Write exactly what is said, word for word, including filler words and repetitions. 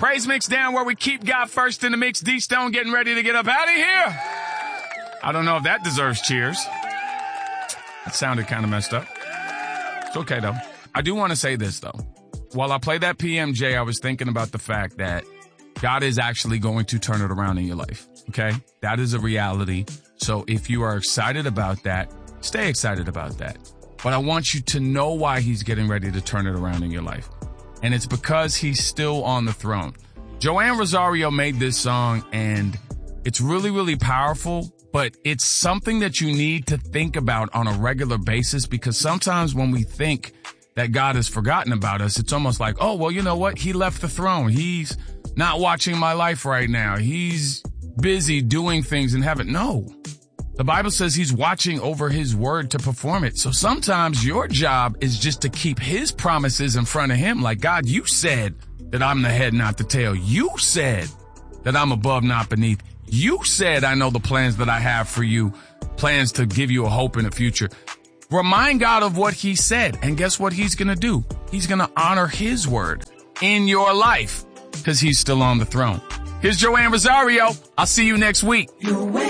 Praise Mix down where we keep God first in the mix. D-Stone getting ready to get up out of here. I don't know if that deserves cheers. That sounded kind of messed up. It's okay, though. I do want to say this, though. While I play that P M J, I was thinking about the fact that God is actually going to turn it around in your life, okay? That is a reality. So if you are excited about that, stay excited about that. But I want you to know why he's getting ready to turn it around in your life. And it's because he's still on the throne. Joanne Rosario made this song, and it's really, really powerful, but it's something that you need to think about on a regular basis, because sometimes when we think that God has forgotten about us, it's almost like, oh, well, you know what? He left the throne. He's not watching my life right now. He's busy doing things in heaven. No. The Bible says he's watching over his word to perform it. So sometimes your job is just to keep his promises in front of him. Like, God, you said that I'm the head, not the tail. You said that I'm above, not beneath. You said I know the plans that I have for you, plans to give you a hope in the future. Remind God of what he said. And guess what he's going to do? He's going to honor his word in your life because he's still on the throne. Here's Joanne Rosario. I'll see you next week.